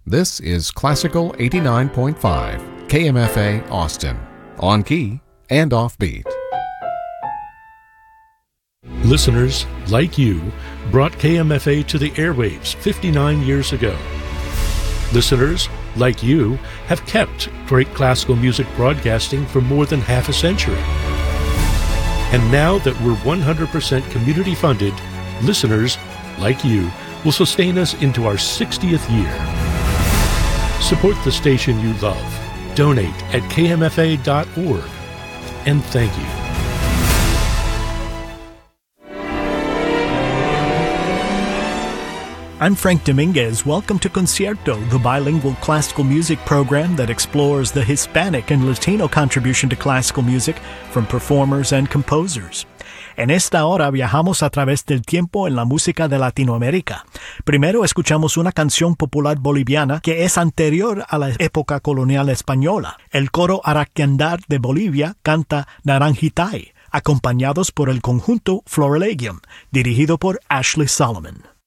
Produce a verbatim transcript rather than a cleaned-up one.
This is Classical eighty-nine point five, K M F A Austin, on key and offbeat. Listeners like you brought K M F A to the airwaves fifty-nine years ago. Listeners like you have kept great classical music broadcasting for more than half a century. And now that we're one hundred percent community funded, listeners like you will sustain us into our sixtieth year. Support the station you love. Donate at K M F A dot org. And thank you. I'm Frank Dominguez. Welcome to Concierto, the bilingual classical music program that explores the Hispanic and Latino contribution to classical music from performers and composers. En esta hora viajamos a través del tiempo en la música de Latinoamérica. Primero escuchamos una canción popular boliviana que es anterior a la época colonial española. El coro Araquendar de Bolivia canta Naranjitay, acompañados por el conjunto Florilegium, dirigido por Ashley Solomon.